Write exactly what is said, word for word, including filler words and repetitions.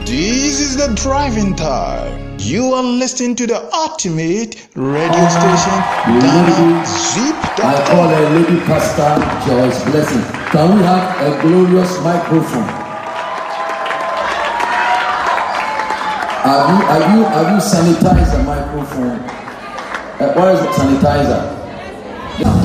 This is the driving time. You are listening to the ultimate radio station, Ghana Zip. I call a lady pastor Joyce Blessing. Can we have a glorious microphone? Have you, have you, have you sanitized the microphone? Uh, where is the sanitizer?